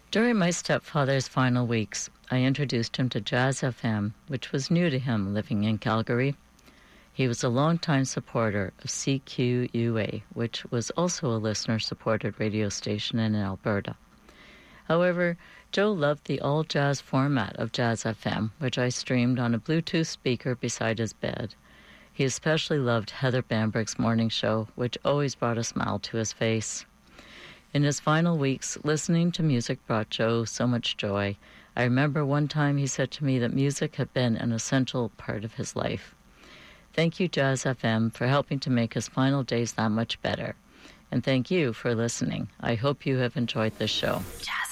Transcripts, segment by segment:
During my stepfather's final weeks, I introduced him to Jazz FM, which was new to him living in Calgary. He was a longtime supporter of CQUA, which was also a listener-supported radio station in Alberta. However, Joe loved the all-jazz format of Jazz FM, which I streamed on a Bluetooth speaker beside his bed. He especially loved Heather Bambrick's morning show, which always brought a smile to his face. In his final weeks, listening to music brought Joe so much joy. I remember one time he said to me that music had been an essential part of his life. Thank you, Jazz FM, for helping to make his final days that much better. And thank you for listening. I hope you have enjoyed this show. Jazz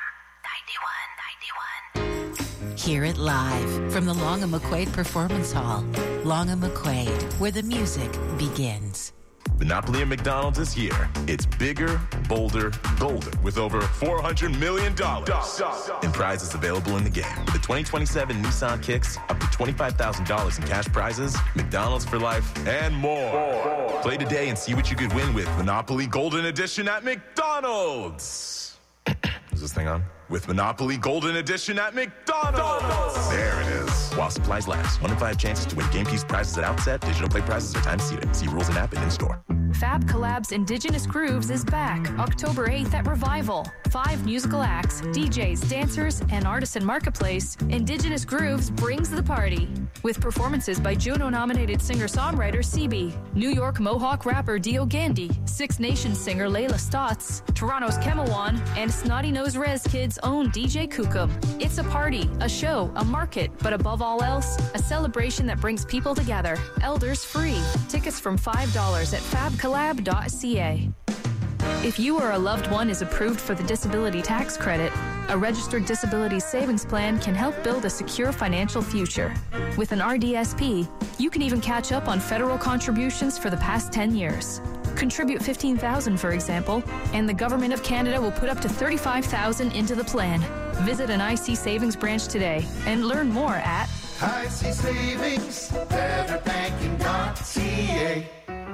FM 91. Hear it live from the Long and McQuaid Performance Hall. Long and McQuaid, where the music begins. Monopoly at McDonald's this year. It's bigger, bolder, golder with over $400 million in prizes available in the game. With the 2027 Nissan Kicks, up to $25,000 in cash prizes, McDonald's for life, and more. Play today and see what you could win with Monopoly Golden Edition at McDonald's. Is this thing on? With Monopoly Golden Edition at McDonald's. There it is. While supplies last. 1 in 5 chances to win game piece prizes at outset. Digital play prizes are time seated. See rules and app and in-store. Fab Collab's Indigenous Grooves is back October 8th at Revival. 5 musical acts, DJs, dancers, and artisan marketplace. Indigenous Grooves brings the party. With performances by Juno-nominated singer-songwriter CB, New York Mohawk rapper Dio Gandhi, Six Nations singer Layla Stotts, Toronto's Kemawan, and Snotty Nose Rez Kid's own DJ Kukum. It's a party, a show, a market, but above all else, a celebration that brings people together. Elders free. Tickets from $5 at fabcollab.ca. If you or a loved one is approved for the disability tax credit, a registered disability savings plan can help build a secure financial future. With an RDSP, you can even catch up on federal contributions for the past 10 years. Contribute $15,000, for example, and the Government of Canada will put up to $35,000 into the plan. Visit an IC Savings branch today and learn more at IC Savings, better-banking.ca.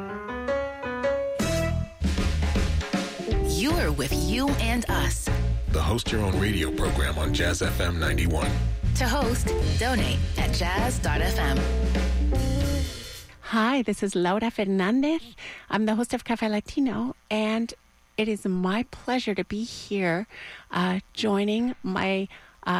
You're with You and Us. The Host Your Own Radio program on Jazz FM 91. To host, donate at jazz.fm. Hi, this is Laura Fernandez. I'm the host of Cafe Latino, and it is my pleasure to be here joining my,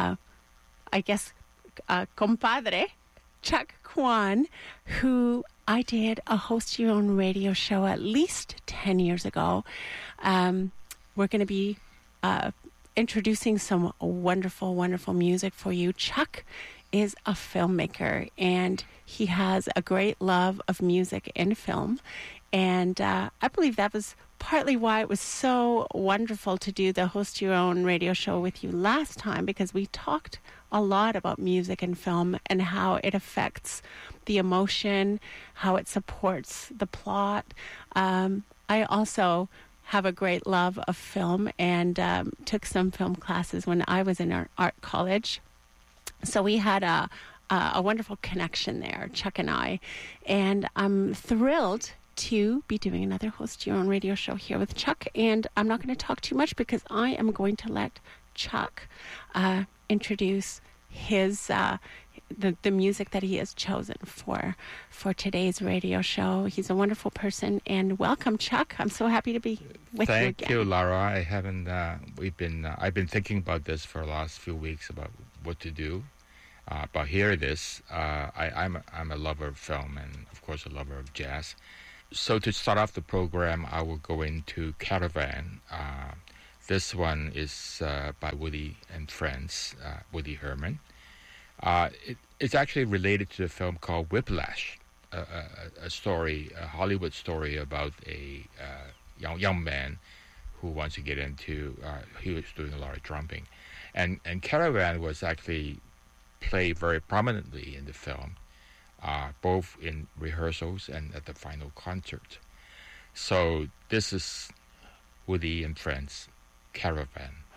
compadre, Chuck Kwan, who I did a Host Your Own Radio show at least 10 years ago. We're going to be introducing some wonderful, wonderful music for you. Chuck is a filmmaker, and he has a great love of music and film. And I believe that was partly why it was so wonderful to do the Host Your Own Radio show with you last time, because we talked a lot about music and film and how it affects the emotion, how it supports the plot. I also have a great love of film and took some film classes when I was in art college. So we had a wonderful connection there, Chuck and I. And I'm thrilled to be doing another Host Your Own Radio show here with Chuck. And I'm not going to talk too much because I am going to let Chuck introduce his the music that he has chosen for today's radio show. He's a wonderful person, and welcome, Chuck. I'm so happy to be with you again. Thank you, Laura. I haven't. I've been thinking about this for the last few weeks about what to do. But here it is. I'm a lover of film and, of course, a lover of jazz. So to start off the program, I will go into Caravan. This one is by Woody and Friends, Woody Herman. It's actually related to the film called Whiplash, a story, a Hollywood story about a young man who wants to get into, he was doing a lot of drumming. And Caravan was actually played very prominently in the film, both in rehearsals and at the final concert. So this is Woody and Friends, Caravan.